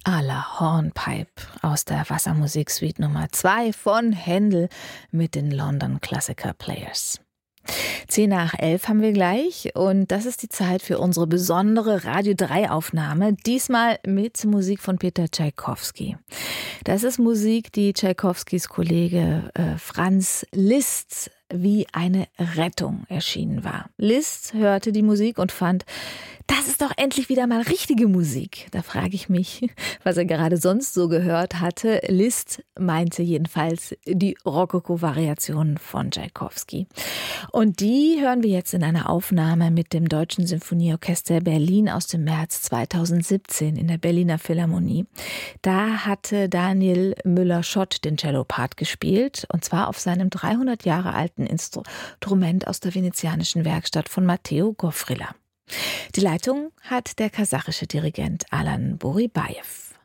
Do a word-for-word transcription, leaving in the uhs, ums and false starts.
à la Hornpipe aus der Wassermusiksuite Nummer zwei von Händel mit den London Classical Players. Zehn nach elf haben wir gleich und das ist die Zeit für unsere besondere Radio drei Aufnahme, diesmal mit Musik von Peter Tschaikowski. Das ist Musik, die Tschaikowskis Kollege äh, Franz Liszt wie eine Rettung erschienen war. Liszt hörte die Musik und fand, das ist doch endlich wieder mal richtige Musik. Da frage ich mich, was er gerade sonst so gehört hatte. Liszt meinte jedenfalls die Rokoko-Variationen von Tschaikowski. Und die hören wir jetzt in einer Aufnahme mit dem Deutschen Sinfonieorchester Berlin aus dem März zweitausendsiebzehn in der Berliner Philharmonie. Da hatte Daniel Müller-Schott den Cellopart gespielt, und zwar auf seinem dreihundert Jahre alten Instrument aus der venezianischen Werkstatt von Matteo Gofrilla. Die Leitung hat der kasachische Dirigent Alan Boribajew.